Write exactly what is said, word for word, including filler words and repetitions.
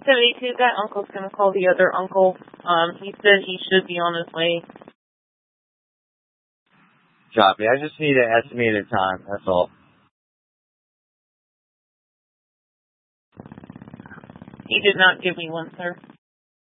seventy-two, that uncle's going to call the other uncle. Um, he said he should be on his way. Copy. I just need an estimated time, that's all. He did not give me one, sir.